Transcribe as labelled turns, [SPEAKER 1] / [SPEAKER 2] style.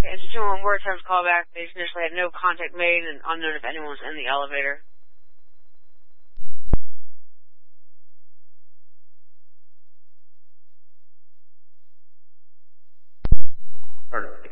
[SPEAKER 1] Engine 211 word times callback. They initially had no contact made and unknown if anyone was in the elevator.
[SPEAKER 2] Perfect.